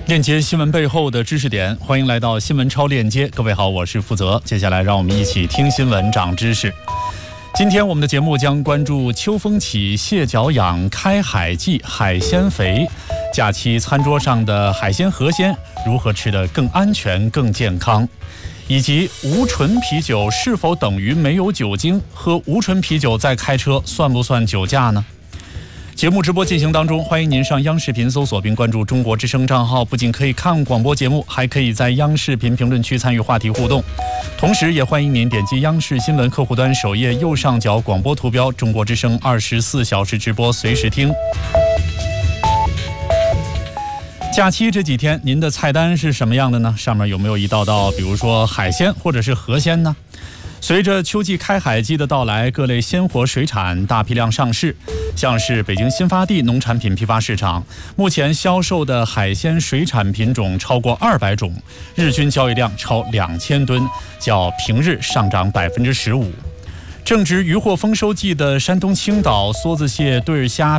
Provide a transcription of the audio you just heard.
链接新闻背后的知识点，欢迎来到新闻超链接。各位好，我是负责。接下来让我们一起听新闻长知识。今天我们的节目将关注秋风起，蟹脚痒，开海季，海鲜肥。假期餐桌上的海鲜河鲜如何吃得更安全、更健康？以及无醇啤酒是否等于没有酒精？喝无醇啤酒再开车算不算酒驾呢？节目直播进行当中，欢迎您上央视频搜索并关注中国之声账号，不仅可以看广播节目，还可以在央视频评论区参与话题互动。同时也欢迎您点击央视新闻客户端首页右上角广播图标，中国之声24小时直播，随时听。假期这几天您的菜单是什么样的呢？上面有没有一道比如说海鲜或者是河鲜呢？随着秋季开海季的到来，各类鲜活水产大批量上市，像是北京新发地农产品批发市场，目前销售的海鲜水产品种超过200种，日均交易量超2000吨，较平日上涨15%。正值渔获丰收季的山东青岛，梭子蟹、对虾、